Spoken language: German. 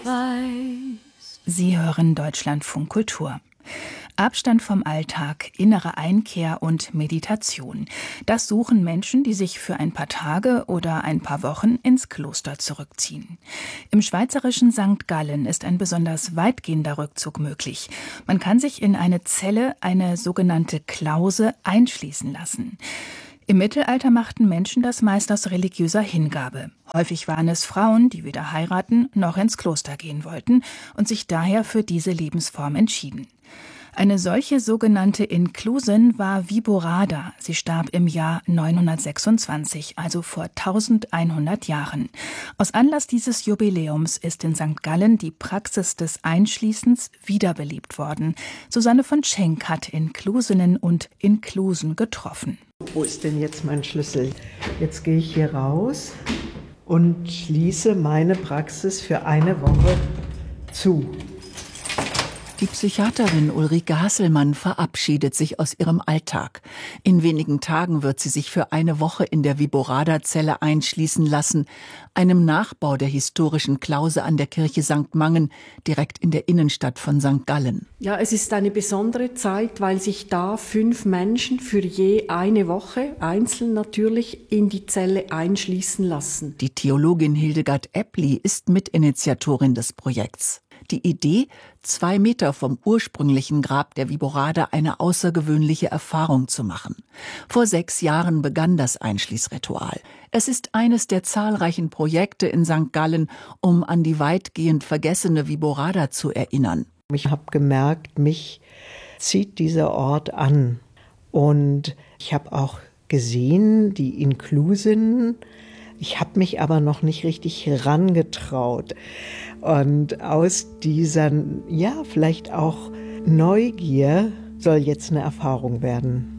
weiß. Sie hören Deutschlandfunk Kultur. Abstand vom Alltag, innere Einkehr und Meditation. Das suchen Menschen, die sich für ein paar Tage oder ein paar Wochen ins Kloster zurückziehen. Im schweizerischen St. Gallen ist ein besonders weitgehender Rückzug möglich. Man kann sich in eine Zelle, eine sogenannte Klause, einschließen lassen. Im Mittelalter machten Menschen das meist aus religiöser Hingabe. Häufig waren es Frauen, die weder heiraten noch ins Kloster gehen wollten und sich daher für diese Lebensform entschieden. Eine solche sogenannte Inklusin war Viborada. Sie starb im Jahr 926, also vor 1100 Jahren. Aus Anlass dieses Jubiläums ist in St. Gallen die Praxis des Einschließens wiederbelebt worden. Susanne von Schenk hat Inklusinnen und Inklusen getroffen. Wo ist denn jetzt mein Schlüssel? Jetzt gehe ich hier raus und schließe meine Praxis für eine Woche zu. Die Psychiaterin Ulrike Hasselmann verabschiedet sich aus ihrem Alltag. In wenigen Tagen wird sie sich für eine Woche in der Viborada-Zelle einschließen lassen, einem Nachbau der historischen Klause an der Kirche St. Mangen, direkt in der Innenstadt von St. Gallen. Ja, es ist eine besondere Zeit, weil sich da 5 Menschen für je eine Woche, einzeln natürlich, in die Zelle einschließen lassen. Die Theologin Hildegard Eppli ist Mitinitiatorin des Projekts. Die Idee, 2 Meter vom ursprünglichen Grab der Viborada eine außergewöhnliche Erfahrung zu machen. Vor 6 Jahren begann das Einschließritual. Es ist eines der zahlreichen Projekte in St. Gallen, um an die weitgehend vergessene Viborada zu erinnern. Ich habe gemerkt, mich zieht dieser Ort an. Und ich habe auch gesehen, die Inklusinnen. Ich habe mich aber noch nicht richtig herangetraut. Und aus dieser, ja, vielleicht auch Neugier soll jetzt eine Erfahrung werden.